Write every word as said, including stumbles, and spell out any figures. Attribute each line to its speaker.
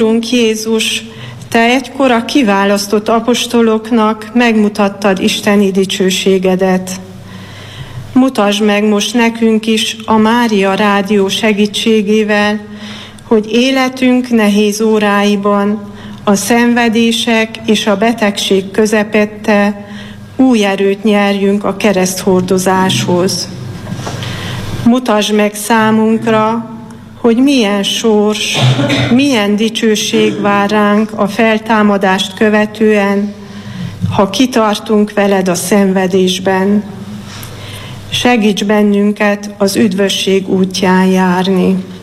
Speaker 1: Urunk Jézus, Te egykor a kiválasztott apostoloknak megmutattad isteni dicsőségedet. Mutasd meg most nekünk is a Mária Rádió segítségével, hogy életünk nehéz óráiban, a szenvedések és a betegség közepette új erőt nyerjünk a kereszthordozáshoz. Mutasd meg számunkra, hogy milyen sors, milyen dicsőség vár ránk a feltámadást követően, ha kitartunk veled a szenvedésben. Segíts bennünket az üdvösség útján járni.